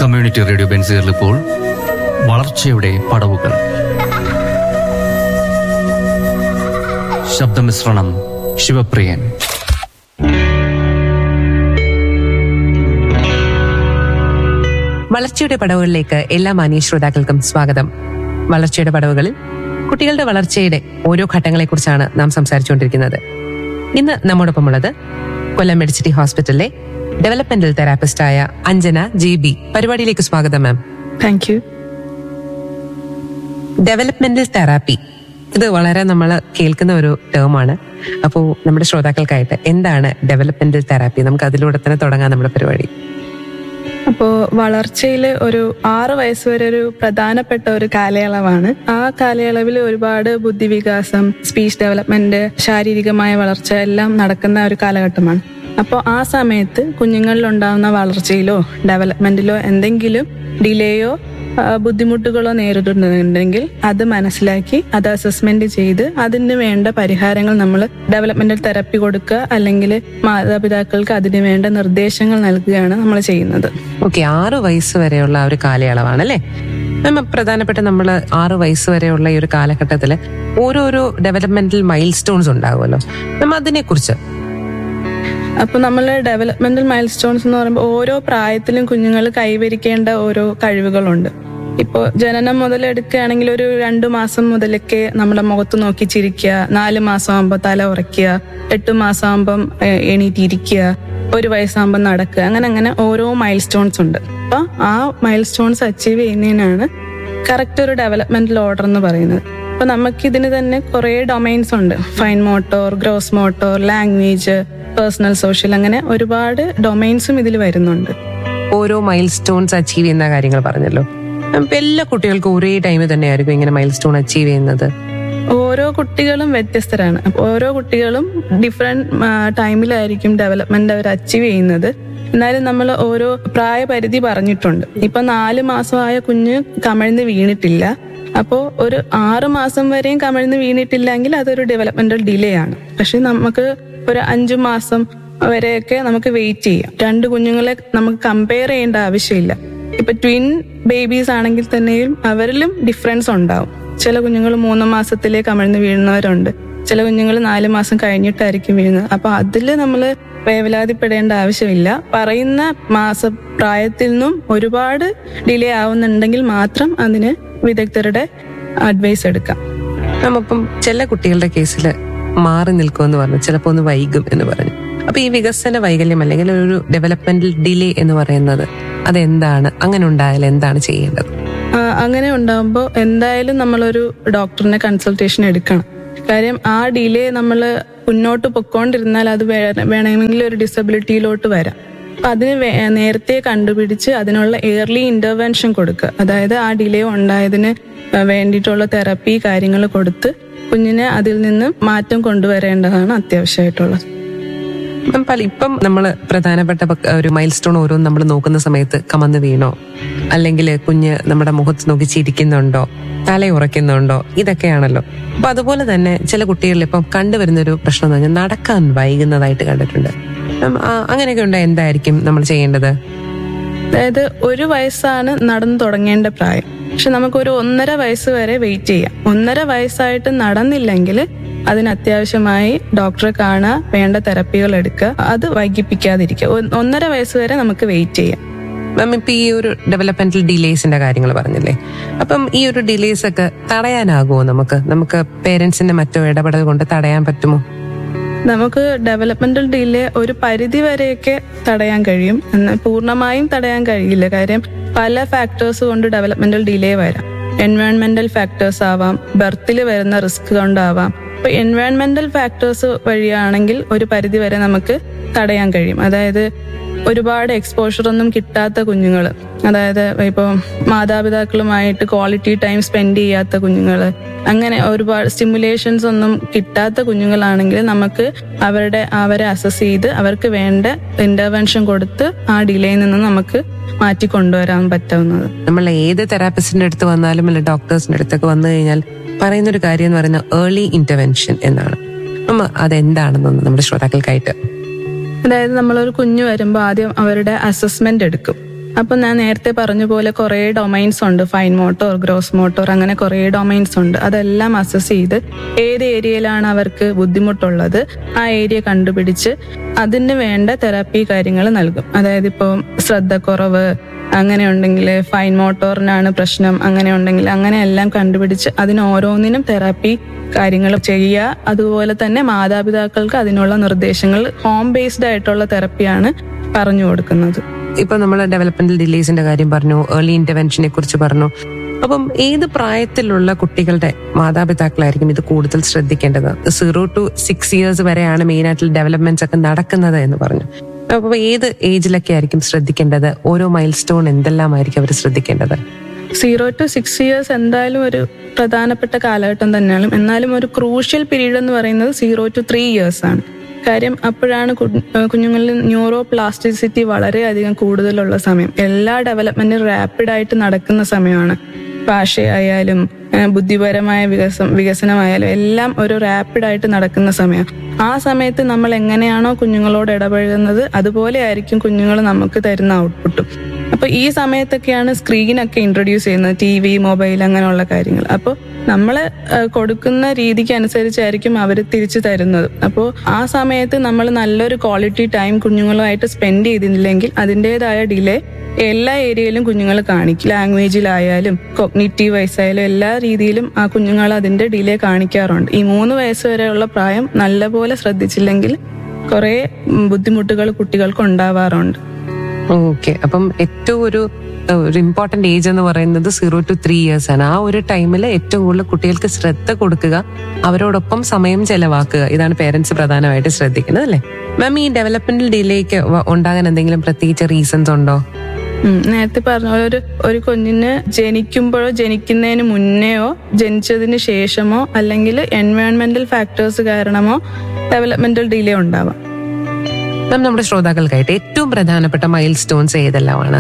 Community radio ബെൻസിയറിൽ ഇപ്പോൾ വളർച്ചയുടെ പടവുകൾ. ശബ്ദമിശ്രണം ശിവപ്രിയൻ. വളർച്ചയുടെ പടവുകളിലേക്ക് എല്ലാ മാന്യ ശ്രോതാക്കൾക്കും സ്വാഗതം. വളർച്ചയുടെ പടവുകളിൽ കുട്ടികളുടെ വളർച്ചയുടെ ഓരോ ഘട്ടങ്ങളെക്കുറിച്ചാണ് നാം സംസാരിച്ചുകൊണ്ടിരിക്കുന്നത്. ഇന്ന് നമ്മോടൊപ്പമുള്ളത് കൊല്ലം മെഡിസിറ്റി ഹോസ്പിറ്റലിലെ ഡെവലപ്മെന്റൽ തെറാപ്പിസ്റ്റായ അഞ്ജന JB. പരിപാടിയിലേക്ക് സ്വാഗതം മാം. Thank you. ഡെവലപ്മെന്റൽ തെറാപ്പി, ഇത് വളരെ നമ്മൾ കേൾക്കുന്ന ഒരു ടേമാണ്. അപ്പോൾ നമ്മുടെ ശ്രോതാക്കൾക്കായിട്ട് എന്താണ് ഡെവലപ്മെന്റൽ തെറാപ്പി? നമുക്ക് അതിലൂടെ തന്നെ തുടങ്ങാം നമ്മുടെ പരിപാടി. അപ്പോൾ വളർച്ചയിൽ ഒരു 6 വയസ്സ് വരെ ഒരു പ്രധാനപ്പെട്ട ഒരു കാലയളവാണ്. ആ കാലയളവിൽ ഒരുപാട് ബുദ്ധിവികാസം, സ്പീച്ച് ഡെവലപ്മെന്റ്, ശാരീരികമായ വളർച്ച എല്ലാം നടക്കുന്ന ഒരു കാലഘട്ടമാണ്. അപ്പോൾ ആ സമയത്ത് കുഞ്ഞുങ്ങളിൽ ഉണ്ടാകുന്ന വളർച്ചയിലോ ഡെവലപ്മെന്റിലോ എന്തെങ്കിലും ഡിലേയോ ബുദ്ധിമുട്ടുകളോ നേരിടുന്നുണ്ടെങ്കിൽ അത് മനസ്സിലാക്കി അത് അസസ്മെന്റ് ചെയ്ത് അതിന് വേണ്ട പരിഹാരങ്ങൾ നമ്മൾ ഡെവലപ്മെന്റൽ തെറാപ്പി കൊടുക്കുക, അല്ലെങ്കിൽ മാതാപിതാക്കൾക്ക് അതിന് വേണ്ട നിർദ്ദേശങ്ങൾ നൽകുകയാണ് നമ്മൾ ചെയ്യുന്നത്. ഓക്കെ, 6 വയസ്സ് വരെയുള്ള ഒരു കാലയളവാണ് അല്ലേ മാം? പ്രധാനപ്പെട്ട നമ്മൾ 6 വയസ്സ് വരെയുള്ള ഈ ഒരു കാലഘട്ടത്തിൽ ഓരോരോ ഡെവലപ്മെന്റൽ മൈൽ സ്റ്റോൺസ് ഉണ്ടാകുമല്ലോ മാം, അതിനെ കുറിച്ച്. അപ്പൊ നമ്മൾ ഡെവലപ്മെന്റൽ മൈൽ സ്റ്റോൺസ് എന്ന് പറയുമ്പോൾ ഓരോ പ്രായത്തിലും കുഞ്ഞുങ്ങൾ കൈവരിക്കേണ്ട ഓരോ കഴിവുകളുണ്ട്. ഇപ്പോൾ ജനനം മുതൽ എടുക്കുകയാണെങ്കിൽ ഒരു 2 മാസം മുതലൊക്കെ നമ്മുടെ മുഖത്ത് നോക്കി ചിരിക്കുക, 4 മാസം ആകുമ്പോൾ തല ഉറയ്ക്കുക, 8 മാസം ആകുമ്പം എണീറ്റിരിക്കുക, 1 വയസ്സാകുമ്പോൾ നടക്കുക, അങ്ങനെ ഓരോ മൈൽ സ്റ്റോൺസ് ഉണ്ട്. അപ്പൊ ആ മൈൽ സ്റ്റോൺസ് അച്ചീവ് ചെയ്യുന്നതിനാണ് കറക്റ്റ് ഒരു ഡെവലപ്മെന്റൽ ഓർഡർ എന്ന് പറയുന്നത്. അപ്പൊ നമുക്കിതിന് തന്നെ കുറെ ഡൊമൈൻസ് ഉണ്ട്. Fine motor, gross motor, language, personal, social, അങ്ങനെ ഒരുപാട് ഡൊമൈൻസും ഇതിൽ വരുന്നുണ്ട്. ഓരോ മൈൽ സ്റ്റോൺസ് അച്ചീവ് ചെയ്യുന്ന കാര്യങ്ങൾ പറഞ്ഞല്ലോ. എല്ലാ കുട്ടികൾക്കും ഒരേ ടൈമിൽ തന്നെയായിരിക്കും ഇങ്ങനെ മൈൽ സ്റ്റോൺ അച്ചീവ് ചെയ്യുന്നത്? ഓരോ കുട്ടികളും വ്യത്യസ്തരാണ്. അപ്പൊ ഓരോ കുട്ടികളും ഡിഫറെന്റ് ടൈമിലായിരിക്കും ഡെവലപ്മെന്റ് അവർ അച്ചീവ് ചെയ്യുന്നത്. എന്നാലും നമ്മൾ ഓരോ പ്രായപരിധി പറഞ്ഞിട്ടുണ്ട്. ഇപ്പൊ 4 മാസമായ കുഞ്ഞ് കമിഴ്ന്ന് വീണിട്ടില്ല. അപ്പോൾ ഒരു 6 മാസം വരെയും കമിഴ്ന്ന് വീണിട്ടില്ലെങ്കിൽ അതൊരു ഡെവലപ്മെന്റൽ ഡിലേ ആണ്. പക്ഷെ നമുക്ക് ഒരു 5 മാസം വരെയൊക്കെ നമുക്ക് വെയിറ്റ് ചെയ്യാം. 2 കുഞ്ഞുങ്ങളെ നമുക്ക് കമ്പയർ ചെയ്യേണ്ട ആവശ്യമില്ല. ഇപ്പൊ ട്വിൻ ബേബീസ് ആണെങ്കിൽ തന്നെയും അവരിലും ഡിഫറൻസ് ഉണ്ടാവും. ചില കുഞ്ഞുങ്ങൾ 3 മാസത്തിലേ കമിഴ്ന്ന് വീഴുന്നവരുണ്ട്, ചില കുഞ്ഞുങ്ങൾ 4 മാസം കഴിഞ്ഞിട്ടായിരിക്കും വീഴുന്നത്. അപ്പൊ അതില് നമ്മൾ വേവലാതിപ്പെടേണ്ട ആവശ്യമില്ല. പറയുന്ന പ്രായത്തിൽ നിന്നും ഒരുപാട് ഡിലേ ആവുന്നുണ്ടെങ്കിൽ മാത്രം അതിന് വിദഗ്ധരുടെ അഡ്വൈസ് എടുക്കാം. നമ്മപ്പം ചില കുട്ടികളുടെ കേസിൽ മാറി നിൽക്കുമെന്ന് പറഞ്ഞു, ചിലപ്പോൾ ഒന്ന് വൈകും എന്ന് പറഞ്ഞു. അപ്പൊ ഈ വികസന വൈകല്യം അല്ലെങ്കിൽ ഒരു ഡെവലപ്മെന്റൽ ഡിലേ എന്ന് പറയുന്നത് അതെന്താണ്? അങ്ങനെ ഉണ്ടായാൽ എന്താണ് ചെയ്യേണ്ടത്? അങ്ങനെ ഉണ്ടാകുമ്പോൾ എന്തായാലും നമ്മളൊരു ഡോക്ടറിനെ കൺസൾട്ടേഷൻ എടുക്കണം. കാര്യം ആ ഡിലേ നമ്മൾ മുന്നോട്ട് പൊക്കോണ്ടിരുന്നാൽ അത് വേണമെങ്കിൽ ഒരു ഡിസബിലിറ്റിയിലോട്ട് വരാം. അപ്പൊ അതിന് നേരത്തെ കണ്ടുപിടിച്ച് അതിനുള്ള ഏർലി ഇന്റർവെൻഷൻ കൊടുക്കുക. അതായത് ആ ഡിലേ ഉണ്ടായതിന് വേണ്ടിയിട്ടുള്ള തെറാപ്പി കാര്യങ്ങൾ കൊടുത്ത് കുഞ്ഞിനെ അതിൽ നിന്ന് മാറ്റം കൊണ്ടുവരേണ്ടതാണ് അത്യാവശ്യമായിട്ടുള്ളത്. ഇപ്പം നമ്മൾ പ്രധാനപ്പെട്ട ഒരു മൈൽ സ്റ്റോൺ ഓരോന്നും നമ്മൾ നോക്കുന്ന സമയത്ത് കമന്ന് വീണോ, അല്ലെങ്കിൽ കുഞ്ഞ് നമ്മുടെ മുഖത്ത് നോക്കി ചിരിക്കുന്നുണ്ടോ, തലയുറയ്ക്കുന്നുണ്ടോ, ഇതൊക്കെയാണല്ലോ. അപ്പൊ അതുപോലെ തന്നെ ചില കുട്ടികളിൽ ഇപ്പം കണ്ടുവരുന്നൊരു പ്രശ്നം എന്ന് പറഞ്ഞാൽ നടക്കാൻ വൈകുന്നതായിട്ട് കണ്ടിട്ടുണ്ട്. അങ്ങനെയൊക്കെ ഉണ്ടായി എന്തായിരിക്കും നമ്മൾ ചെയ്യേണ്ടത്? അതായത് 1 വയസ്സാണ് നടന്നു തുടങ്ങേണ്ട പ്രായം. പക്ഷെ നമുക്കൊരു 1.5 വയസ്സ് വരെ വെയിറ്റ് ചെയ്യാം. 1.5 വയസ്സായിട്ട് നടന്നില്ലെങ്കിൽ അതിന് അത്യാവശ്യമായി ഡോക്ടറെ കാണുക, വേണ്ട തെറപ്പികൾ എടുക്കുക, അത് വൈകിപ്പിക്കാതിരിക്കുക. 1.5 വയസ്സ് വരെ നമുക്ക് വെയിറ്റ് ചെയ്യാം. മാം, ഇപ്പൊ ഈ ഒരു ഡെവലപ്മെന്റൽ ഡിലേസിന്റെ കാര്യങ്ങൾ പറഞ്ഞില്ലേ, അപ്പം ഈ ഒരു ഡിലേസ് ഒക്കെ തടയാനാകുമോ? നമുക്ക് പേരൻസിന്റെ മറ്റോ ഇടപെടൽ കൊണ്ട് തടയാൻ പറ്റുമോ? നമുക്ക് ഡെവലപ്മെന്റൽ ഡിലേ ഒരു പരിധി വരെയൊക്കെ തടയാൻ കഴിയും, എന്നാൽ പൂർണ്ണമായും തടയാൻ കഴിയില്ല. കാര്യം പല ഫാക്ടേഴ്സ് കൊണ്ട് ഡെവലപ്മെന്റൽ ഡിലേ വരാം. എൻവയോൺമെന്റൽ ഫാക്ടേഴ്സ് ആവാം, ബർത്തിൽ വരുന്ന റിസ്ക് കൊണ്ടാവാം. ഇപ്പൊ എൻവയോൺമെന്റൽ ഫാക്ടേഴ്സ് വഴിയാണെങ്കിൽ ഒരു പരിധി വരെ നമുക്ക് തടയാൻ കഴിയും. അതായത് ഒരുപാട് എക്സ്പോഷർ ഒന്നും കിട്ടാത്ത കുഞ്ഞുങ്ങൾ, അതായത് ഇപ്പോൾ മാതാപിതാക്കളുമായിട്ട് ക്വാളിറ്റി ടൈം സ്പെൻഡ് ചെയ്യാത്ത കുഞ്ഞുങ്ങൾ, അങ്ങനെ ഒരുപാട് സ്റ്റിമുലേഷൻസ് ഒന്നും കിട്ടാത്ത കുഞ്ഞുങ്ങളാണെങ്കിൽ നമുക്ക് അവരെ അസസ് ചെയ്ത് അവർക്ക് വേണ്ട ഇന്റർവെൻഷൻ കൊടുത്ത് ആ ഡിലേയിൽ നിന്ന് നമുക്ക് മാറ്റി കൊണ്ടുവരാൻ പറ്റാവുന്നത്. നമ്മൾ ഏത് തെറാപ്പിസ്റ്റിന്റെ അടുത്ത് വന്നാലും അല്ല ഡോക്ടേഴ്സിന്റെ അടുത്തൊക്കെ വന്നു കഴിഞ്ഞാൽ പറയുന്നൊരു കാര്യം എന്ന് പറയുന്നത് ഏർലി ഇന്റർവെൻഷൻ എന്നാണ്. അതെന്താണെന്നൊന്ന് നമ്മുടെ ശ്രോതാക്കൾക്കായിട്ട്. അതായത് നമ്മളൊരു കുഞ്ഞ് വരുമ്പോൾ ആദ്യം അവരുടെ അസസ്മെന്റ് എടുക്കും. അപ്പൊ ഞാൻ നേരത്തെ പറഞ്ഞ പോലെ കുറെ ഡൊമൈൻസ് ഉണ്ട്, ഫൈൻ മോട്ടോർ, ഗ്രോസ് മോട്ടോർ, അങ്ങനെ കുറെ ഡൊമൈൻസ് ഉണ്ട്. അതെല്ലാം അസസ് ചെയ്ത് ഏത് ഏരിയയിലാണ് അവർക്ക് ബുദ്ധിമുട്ടുള്ളത് ആ ഏരിയ കണ്ടുപിടിച്ച് അതിന് വേണ്ട തെറാപ്പി കാര്യങ്ങൾ നൽകും. അതായത് ഇപ്പോൾ ശ്രദ്ധക്കുറവ് അങ്ങനെ ഉണ്ടെങ്കിൽ, ഫൈൻ മോട്ടോറിനാണ് പ്രശ്നം അങ്ങനെ ഉണ്ടെങ്കിൽ, അങ്ങനെ എല്ലാം കണ്ടുപിടിച്ച് അതിന് ഓരോന്നിനും തെറാപ്പി കാര്യങ്ങൾ ചെയ്യുക. അതുപോലെ തന്നെ മാതാപിതാക്കൾക്ക് അതിനുള്ള നിർദ്ദേശങ്ങൾ, ഹോം ബേസ്ഡ് ആയിട്ടുള്ള തെറാപ്പിയാണ് പറഞ്ഞു കൊടുക്കുന്നത്. ഇപ്പൊ നമ്മൾ ഡെവലപ്മെന്റൽ ഡിലേസിന്റെ കാര്യം പറഞ്ഞു, ഏർലി ഇന്റർവെൻഷനെ കുറിച്ച് പറഞ്ഞു. അപ്പം ഏത് പ്രായത്തിലുള്ള കുട്ടികളുടെ മാതാപിതാക്കളായിരിക്കും ഇത് കൂടുതൽ ശ്രദ്ധിക്കേണ്ടത്? 0 to 6 years വരെയാണ് മെയിൻ ആയിട്ടുള്ള ഡെവലപ്മെന്റ്സ് ഒക്കെ നടക്കുന്നത് എന്ന് പറഞ്ഞു. അപ്പൊ ഏത് ഏജിലൊക്കെ ആയിരിക്കും ശ്രദ്ധിക്കേണ്ടത്? ഓരോ മൈൽ സ്റ്റോൺ എന്തെല്ലാമായിരിക്കും അവർ ശ്രദ്ധിക്കേണ്ടത്? 0 to 6 years എന്തായാലും ഒരു പ്രധാനപ്പെട്ട കാലഘട്ടം തന്നെയാണ്. എന്നാലും ഒരു ക്രൂഷ്യൽ പീരീഡ് എന്ന് പറയുന്നത് 0 to 3 years ആണ്. കാര്യം അപ്പോഴാണ് കുഞ്ഞുങ്ങളിൽ ന്യൂറോ പ്ലാസ്റ്റിസിറ്റി വളരെയധികം കൂടുതലുള്ള സമയം. എല്ലാ ഡെവലപ്മെന്റും റാപ്പിഡായിട്ട് നടക്കുന്ന സമയമാണ്. ഭാഷയായാലും ബുദ്ധിപരമായ വികസനമായാലും എല്ലാം ഒരു റാപ്പിഡായിട്ട് നടക്കുന്ന സമയം. ആ സമയത്ത് നമ്മൾ എങ്ങനെയാണോ കുഞ്ഞുങ്ങളോട് ഇടപഴകുന്നത് അതുപോലെ ആയിരിക്കും കുഞ്ഞുങ്ങൾ നമുക്ക് തരുന്ന ഔട്ട്പുട്ടും. അപ്പൊ ഈ സമയത്തൊക്കെയാണ് സ്ക്രീനൊക്കെ ഇൻട്രൊഡ്യൂസ് ചെയ്യുന്നത്, TV, മൊബൈൽ അങ്ങനെയുള്ള കാര്യങ്ങൾ. അപ്പോൾ നമ്മൾ കൊടുക്കുന്ന രീതിക്ക് അനുസരിച്ചായിരിക്കും അവർ തിരിച്ചു തരുന്നത്. അപ്പോൾ ആ സമയത്ത് നമ്മൾ നല്ലൊരു ക്വാളിറ്റി ടൈം കുഞ്ഞുങ്ങളുമായിട്ട് സ്പെൻഡ് ചെയ്തില്ലെങ്കിൽ അതിൻ്റെതായ ഡിലേ എല്ലാ ഏരിയയിലും കുഞ്ഞുങ്ങൾ കാണിക്കും. ലാംഗ്വേജിലായാലും കോഗ്നിറ്റീവ് വയസ്സായാലും എല്ലാ രീതിയിലും ആ കുഞ്ഞുങ്ങൾ അതിന്റെ ഡിലേ കാണിക്കാറുണ്ട്. ഈ 3 വയസ്സ് വരെയുള്ള പ്രായം നല്ലപോലെ ശ്രദ്ധിച്ചില്ലെങ്കിൽ കുറെ ബുദ്ധിമുട്ടുകൾ കുട്ടികൾക്ക് ഉണ്ടാവാറുണ്ട്. ഓക്കെ, അപ്പം ഏറ്റവും ഒരു ഇമ്പോർട്ടന്റ് ഏജ് എന്ന് പറയുന്നത് 0 to 3 years ആണ്. ആ ഒരു ടൈമിൽ ഏറ്റവും കൂടുതൽ കുട്ടികൾക്ക് ശ്രദ്ധ കൊടുക്കുക, അവരോടൊപ്പം സമയം ചെലവാക്കുക, ഇതാണ് പേരൻസ് പ്രധാനമായിട്ട് ശ്രദ്ധിക്കുന്നത്, അല്ലേ മാം? ഈ ഡെവലപ്മെന്റൽ ഡിലേക്ക് ഉണ്ടാകാൻ എന്തെങ്കിലും പ്രത്യേകിച്ച് റീസൺസ് ഉണ്ടോ? നേരത്തെ പറഞ്ഞ ഒരു കുഞ്ഞിന് ജനിക്കുമ്പോഴോ ജനിക്കുന്നതിന് മുന്നെയോ ജനിച്ചതിന് ശേഷമോ അല്ലെങ്കിൽ എൻവയോൺമെന്റൽ ഫാക്ടേഴ്സ് കാരണമോ ഡെവലപ്മെന്റൽ ഡിലേ ഉണ്ടാവാം. നമ്മുടെ ശ്രോതാക്കൾക്കായിട്ട് ഏറ്റവും പ്രധാനപ്പെട്ട മൈൽ സ്റ്റോൺസ് ഏതെല്ലാമാണ്?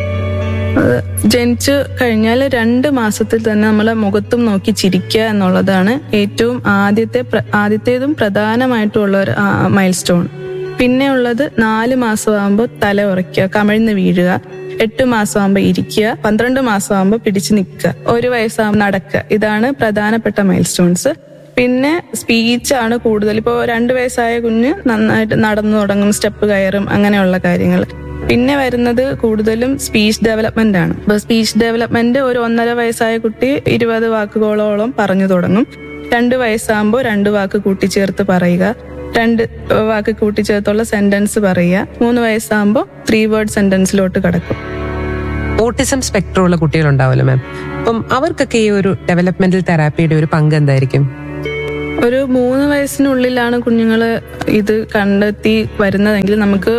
ജനിച്ചു കഴിഞ്ഞാൽ 2 മാസത്തിൽ തന്നെ നമ്മളെ മുഖത്തും നോക്കി ചിരിക്കുക എന്നുള്ളതാണ് ഏറ്റവും ആദ്യത്തേതും പ്രധാനമായിട്ടുള്ള ഒരു മൈൽ സ്റ്റോൺ. പിന്നെ ഉള്ളത് 4 മാസമാകുമ്പോൾ തല ഉറയ്ക്കുക, കമിഴ്ന്ന് വീഴുക, 8 മാസമാകുമ്പോൾ ഇരിക്കുക, 12 മാസമാകുമ്പോൾ പിടിച്ചു നിൽക്കുക, 1 വയസ്സാകുമ്പോൾ നടക്കുക. ഇതാണ് പ്രധാനപ്പെട്ട മൈൽ സ്റ്റോൺസ്. പിന്നെ സ്പീച്ചാണ് കൂടുതൽ. ഇപ്പോൾ 2 വയസ്സായ കുഞ്ഞ് നന്നായിട്ട് നടന്നു തുടങ്ങും, സ്റ്റെപ്പ് കയറും, അങ്ങനെയുള്ള കാര്യങ്ങൾ. പിന്നെ വരുന്നത് കൂടുതലും സ്പീച്ച് ഡെവലപ്മെന്റ് ആണ്. ഇപ്പൊ സ്പീച്ച് ഡെവലപ്മെന്റ് ഒരു 1.5 വയസ്സായ കുട്ടി 20 വാക്കുകളോളം പറഞ്ഞു തുടങ്ങും. 2 വയസ്സാകുമ്പോൾ 2 വാക്ക് കൂട്ടിച്ചേർത്ത് പറയുക, 2 വാക്ക് കൂട്ടിച്ചേർത്തുള്ള സെന്റൻസ് പറയുക. 3 വയസ്സാകുമ്പോൾ 3 വേർഡ് സെന്റൻസിലോട്ട് കടക്കും. ഓട്ടിസം സ്പെക്ട്രം ഉള്ള കുട്ടികളുണ്ടാവല്ലോ മാം, അപ്പം അവർക്കൊക്കെ ഈ ഒരു ഡെവലപ്മെന്റൽ തെറാപ്പിയുടെ ഒരു പങ്ക് എന്തായിരിക്കും? ഒരു 3 വയസ്സിനുള്ളിലാണ് കുഞ്ഞുങ്ങള് ഇത് കണ്ടെത്തി വരുന്നതെങ്കിൽ നമുക്ക്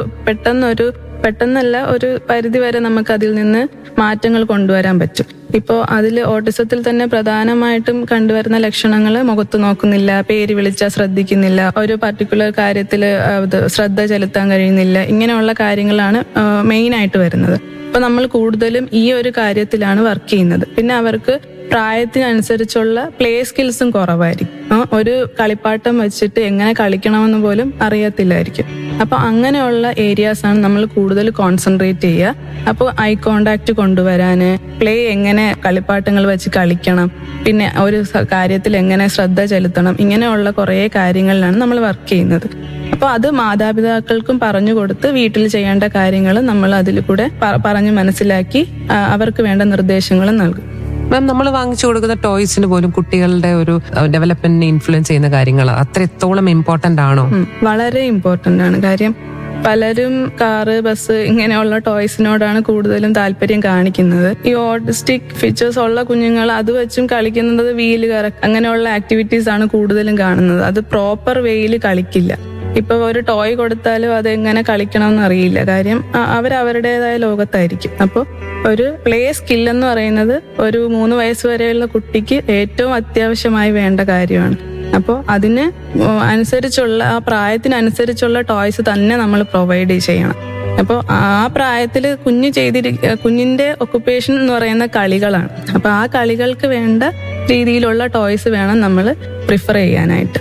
പെട്ടെന്നല്ല ഒരു പരിധി വരെ നമുക്ക് അതിൽ നിന്ന് മാറ്റങ്ങൾ കൊണ്ടുവരാൻ പറ്റും. ഇപ്പോൾ അതിൽ ഓട്ടിസത്തിൽ തന്നെ പ്രധാനമായിട്ടും കണ്ടുവരുന്ന ലക്ഷണങ്ങൾ മുഖത്ത് നോക്കുന്നില്ല, പേര് വിളിച്ചാൽ ശ്രദ്ധിക്കുന്നില്ല, ഒരു പർട്ടിക്കുലർ കാര്യത്തിൽ ശ്രദ്ധ ചെലുത്താൻ കഴിയുന്നില്ല, ഇങ്ങനെയുള്ള കാര്യങ്ങളാണ് മെയിൻ ആയിട്ട് വരുന്നത്. അപ്പൊ നമ്മൾ കൂടുതലും ഈ ഒരു കാര്യത്തിലാണ് വർക്ക് ചെയ്യുന്നത്. പിന്നെ അവർക്ക് പ്രായത്തിനനുസരിച്ചുള്ള പ്ലേ സ്കിൽസും കുറവായിരിക്കും. ഒരു കളിപ്പാട്ടം വെച്ചിട്ട് എങ്ങനെ കളിക്കണമെന്ന് പോലും അറിയത്തില്ലായിരിക്കും. അപ്പൊ അങ്ങനെയുള്ള ഏരിയാസ് ആണ് നമ്മൾ കൂടുതൽ കോൺസെൻട്രേറ്റ് ചെയ്യുക. അപ്പോൾ ഐ കോണ്ടാക്ട് കൊണ്ടുവരാന്, പ്ലേ എങ്ങനെ കളിപ്പാട്ടങ്ങൾ വെച്ച് കളിക്കണം, പിന്നെ ഒരു കാര്യത്തിൽ എങ്ങനെ ശ്രദ്ധ ചെലുത്തണം, ഇങ്ങനെയുള്ള കുറേ കാര്യങ്ങളിലാണ് നമ്മൾ വർക്ക് ചെയ്യുന്നത്. അപ്പൊ അത് മാതാപിതാക്കൾക്കും പറഞ്ഞു കൊടുത്ത് വീട്ടിൽ ചെയ്യേണ്ട കാര്യങ്ങൾ നമ്മൾ അതിൽ കൂടെ പറഞ്ഞു മനസ്സിലാക്കി അവർക്ക് വേണ്ട നിർദ്ദേശങ്ങളും നൽകും. മാം, നമ്മൾ വാങ്ങിച്ചു കൊടുക്കുന്ന ടോയ്സിന് പോലും കുട്ടികളുടെ ഒരു ഡെവലപ്മെന്റിനെ ഇൻഫ്ലുവൻസ് ചെയ്യുന്ന കാര്യങ്ങൾ അത്രത്തോളം ഇമ്പോർട്ടന്റ് ആണോ? വളരെ ഇമ്പോർട്ടന്റ് ആണ്. കാര്യം പലരും കാറ്, ബസ് ഇങ്ങനെയുള്ള ടോയ്സിനോടാണ് കൂടുതലും താല്പര്യം കാണിക്കുന്നത്. ഈ ഓട്ടിസ്റ്റിക് ഫീച്ചേഴ്സ് ഉള്ള കുഞ്ഞുങ്ങൾ അത് വെച്ചും കളിക്കുന്നത്, വീല് കറക്റ്റ് അങ്ങനെയുള്ള ആക്ടിവിറ്റീസ് ആണ് കൂടുതലും കാണുന്നത്. അത് പ്രോപ്പർ വേയിൽ കളിക്കില്ല. ഇപ്പൊ ഒരു ടോയ് കൊടുത്താലും അത് എങ്ങനെ കളിക്കണമെന്ന് അറിയില്ല. കാര്യം അവരവരുടേതായ ലോകത്തായിരിക്കും. അപ്പോൾ ഒരു പ്ലേ സ്കിൽ എന്ന് പറയുന്നത് ഒരു 3 വയസ്സ് വരെയുള്ള കുട്ടിക്ക് ഏറ്റവും അത്യാവശ്യമായി വേണ്ട കാര്യമാണ്. അപ്പോൾ അതിന് അനുസരിച്ചുള്ള ആ പ്രായത്തിനനുസരിച്ചുള്ള ടോയ്സ് തന്നെ നമ്മൾ പ്രൊവൈഡ് ചെയ്യണം. അപ്പോൾ ആ പ്രായത്തിൽ കുഞ്ഞിന്റെ ഒക്കുപ്പേഷൻ എന്ന് പറയുന്ന കളികളാണ്. അപ്പൊ ആ കളികൾക്ക് വേണ്ട രീതിയിലുള്ള ടോയ്സ് വേണം നമ്മൾ പ്രിഫർ ചെയ്യാനായിട്ട്.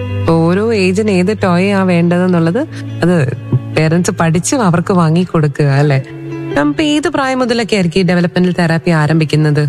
ഓരോ ഏജിന് ഏത് ടോയ് ആ വേണ്ടതെന്നുള്ളത് അത് പേരൻസ് പഠിച്ച് അവർക്ക് വാങ്ങി കൊടുക്കുക, അല്ലെ? ഇപ്പൊ ഏത് പ്രായം മുതലൊക്കെ ആയിരിക്കും ഈ ഡെവലപ്മെന്റൽ തെറാപ്പി ആരംഭിക്കുന്നത്?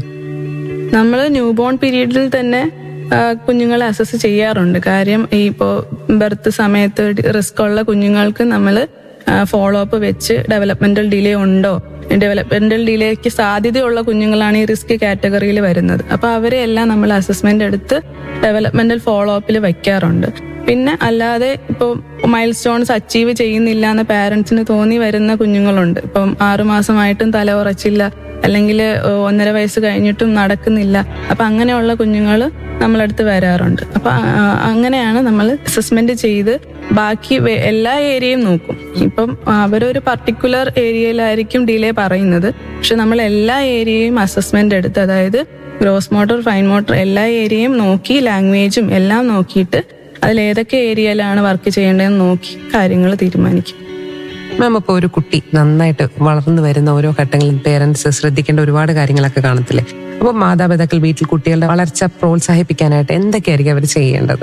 നമ്മൾ ന്യൂ ബോൺ പീരീഡിൽ തന്നെ കുഞ്ഞുങ്ങളെ അസസ് ചെയ്യാറുണ്ട്. കാര്യം ഇപ്പോ ബർത്ത് സമയത്ത് റിസ്ക് ഉള്ള കുഞ്ഞുങ്ങൾക്ക് നമ്മൾ ഫോളോ അപ്പ് വെച്ച് ഡെവലപ്മെന്റൽ ഡിലേ ഉണ്ടോ, ഡെവലപ്മെന്റൽ ഡിലേക്ക് സാധ്യതയുള്ള കുഞ്ഞുങ്ങളാണ് ഈ റിസ്ക് കാറ്റഗറിയിൽ വരുന്നത്. അപ്പൊ അവരെ എല്ലാം നമ്മൾ അസസ്മെന്റ് എടുത്ത് ഡെവലപ്മെന്റൽ ഫോളോ അപ്പിൽ വെക്കാറുണ്ട്. പിന്നെ അല്ലാതെ ഇപ്പോൾ മൈൽ സ്റ്റോൺസ് അച്ചീവ് ചെയ്യുന്നില്ല എന്ന് പാരന്റ്സിന് തോന്നി വരുന്ന കുഞ്ഞുങ്ങളുണ്ട്. ഇപ്പം 6 മാസമായിട്ടും തല ഉറച്ചില്ല, അല്ലെങ്കിൽ 1.5 വയസ്സ് കഴിഞ്ഞിട്ടും നടക്കുന്നില്ല. അപ്പൊ അങ്ങനെയുള്ള കുഞ്ഞുങ്ങൾ നമ്മളടുത്ത് വരാറുണ്ട്. അപ്പൊ അങ്ങനെയാണ് നമ്മൾ അസസ്മെന്റ് ചെയ്ത് ബാക്കി എല്ലാ ഏരിയയും നോക്കും. ഇപ്പം അവരൊരു പർട്ടിക്കുലർ ഏരിയയിലായിരിക്കും ഡിലേ പറയുന്നത്, പക്ഷെ നമ്മൾ എല്ലാ ഏരിയയും അസസ്മെന്റ് എടുത്ത്, അതായത് ഗ്രോസ് മോട്ടോർ, ഫൈൻ മോട്ടോർ എല്ലാ ഏരിയയും നോക്കി, ലാംഗ്വേജും എല്ലാം നോക്കിയിട്ട് അതിലേതൊക്കെ ഏരിയയിലാണ് വർക്ക് ചെയ്യേണ്ടതെന്ന് നോക്കി കാര്യങ്ങൾ തീരുമാനിക്കും. മാം, ഇപ്പോൾ ഒരു കുട്ടി നന്നായിട്ട് വളർന്നു വരുന്ന ഓരോ ഘട്ടങ്ങളിലും പേരൻസ് ശ്രദ്ധിക്കേണ്ട ഒരുപാട് കാര്യങ്ങളൊക്കെ കാണത്തില്ലേ? അപ്പോൾ മാതാപിതാക്കൾ വീട്ടിൽ കുട്ടികളുടെ വളർച്ച പ്രോത്സാഹിപ്പിക്കാനായിട്ട് എന്തൊക്കെയായിരിക്കും അവർ ചെയ്യേണ്ടത്?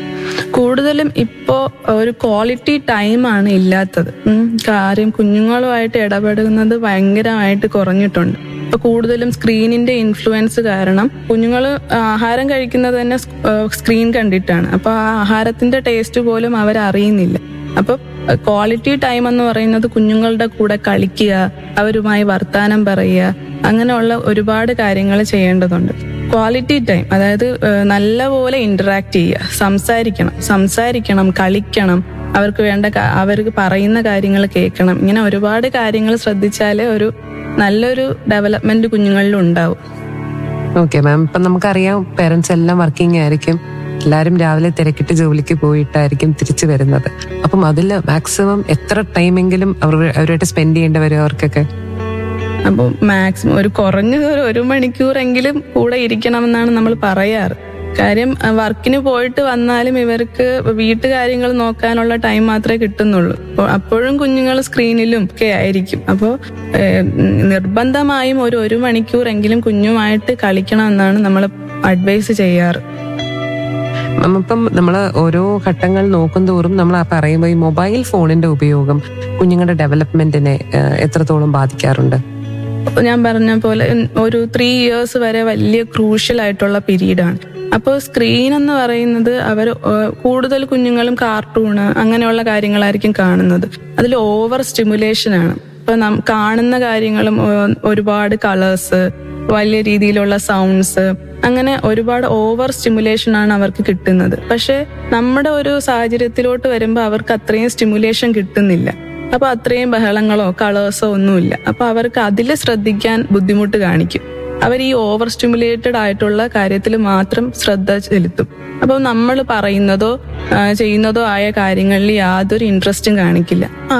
കൂടുതലും ഇപ്പോ ഒരു ക്വാളിറ്റി ടൈമാണ് ഇല്ലാത്തത്. കാര്യം കുഞ്ഞുങ്ങളുമായിട്ട് ഇടപെടുന്നത് ഭയങ്കരമായിട്ട് കുറഞ്ഞിട്ടുണ്ട്. ഇപ്പൊ കൂടുതലും സ്ക്രീനിന്റെ ഇൻഫ്ലുവൻസ് കാരണം കുഞ്ഞുങ്ങൾ ആഹാരം കഴിക്കുന്നത് തന്നെ സ്ക്രീൻ കണ്ടിട്ടാണ്. അപ്പൊ ആ ആഹാരത്തിന്റെ ടേസ്റ്റ് പോലും അവരറിയുന്നില്ല. അപ്പൊ ക്വാളിറ്റി ടൈം എന്ന് പറയുന്നത് കുഞ്ഞുങ്ങളുടെ കൂടെ കളിക്കുക, അവരുമായി വർത്താനം പറയുക, അങ്ങനെയുള്ള ഒരുപാട് കാര്യങ്ങൾ ചെയ്യേണ്ടതുണ്ട്. ക്വാളിറ്റി ടൈം, അതായത് നല്ലപോലെ ഇന്ററാക്ട് ചെയ്യുക, സംസാരിക്കണം, കളിക്കണം, അവർക്ക് വേണ്ട അവർക്ക് പറയുന്ന കാര്യങ്ങൾ കേൾക്കണം. ഇങ്ങനെ ഒരുപാട് കാര്യങ്ങൾ ശ്രദ്ധിച്ചാലേ ഒരു നല്ലൊരു ഡെവലപ്മെന്റ് കുഞ്ഞുങ്ങളിൽ ഉണ്ടാവും. ഓക്കെ മാം, ഇപ്പൊ നമുക്കറിയാം പേരൻസ് എല്ലാം വർക്കിംഗ് ആയിരിക്കും, എല്ലാവരും രാവിലെ തിരക്കിട്ട് ജോലിക്ക് പോയിട്ടായിരിക്കും തിരിച്ചു വരുന്നത്. അപ്പം അതിൽ മാക്സിമം എത്ര ടൈമെങ്കിലും അവരുമായിട്ട് സ്പെൻഡ് ചെയ്യേണ്ടി വരും അവർക്കൊക്കെ? അപ്പോൾ മാക്സിമം കുറഞ്ഞത് 1 മണിക്കൂറെങ്കിലും കൂടെ ഇരിക്കണമെന്നാണ് നമ്മൾ പറയാറ്. കാര്യം വർക്കിന് പോയിട്ട് വന്നാലും ഇവർക്ക് വീട്ടുകാര്യങ്ങൾ നോക്കാനുള്ള ടൈം മാത്രമേ കിട്ടുന്നുള്ളൂ. അപ്പോഴും കുഞ്ഞുങ്ങൾ സ്ക്രീനിലും ഒക്കെ ആയിരിക്കും. അപ്പോൾ നിർബന്ധമായും 1 മണിക്കൂറെങ്കിലും കുഞ്ഞുമായിട്ട് കളിക്കണമെന്നാണ് നമ്മൾ അഡ്വൈസ് ചെയ്യാറ്. ഇപ്പം നമ്മൾ ഓരോ ഘട്ടങ്ങൾ നോക്കും തോറും നമ്മൾ പറയുമ്പോൾ ഈ മൊബൈൽ ഫോണിന്റെ ഉപയോഗം കുഞ്ഞുങ്ങളുടെ ഡെവലപ്മെന്റിനെ എത്രത്തോളം ബാധിക്കാറുണ്ട്? ഞാൻ പറഞ്ഞ പോലെ ഒരു 3 ഇയേഴ്സ് വരെ വലിയ ക്രൂഷ്യൽ ആയിട്ടുള്ള പീരീഡാണ്. അപ്പോൾ സ്ക്രീൻ എന്ന് പറയുന്നത് അവർ കൂടുതൽ കുഞ്ഞുങ്ങളും കാർട്ടൂണ് അങ്ങനെയുള്ള കാര്യങ്ങളായിരിക്കും കാണുന്നത്. അതിൽ ഓവർ സ്റ്റിമുലേഷൻ ആണ്. ഇപ്പൊ കാണുന്ന കാര്യങ്ങളും ഒരുപാട് കളേഴ്സ്, വലിയ രീതിയിലുള്ള സൗണ്ട്സ്, അങ്ങനെ ഒരുപാട് ഓവർ സ്റ്റിമുലേഷൻ ആണ് അവർക്ക് കിട്ടുന്നത്. പക്ഷെ നമ്മുടെ ഒരു സാഹചര്യത്തിലോട്ട് വരുമ്പോൾ അവർക്ക് അത്രയും സ്റ്റിമുലേഷൻ കിട്ടുന്നില്ല. അപ്പൊ അത്രയും ബഹളങ്ങളോ കളേഴ്സോ ഒന്നുമില്ല. അപ്പൊ അവർക്ക് അതിൽ ശ്രദ്ധിക്കാൻ ബുദ്ധിമുട്ട് കാണിക്കും. അവർ ഈ ഓവർ സ്റ്റിമുലേറ്റഡ് ആയിട്ടുള്ള കാര്യത്തിൽ മാത്രം ശ്രദ്ധ ചെലുത്തും. അപ്പോൾ നമ്മൾ പറയുന്നതോ ചെയ്യുന്നതോ ആയ കാര്യങ്ങളിൽ യാതൊരു ഇൻട്രസ്റ്റും കാണിക്കില്ല.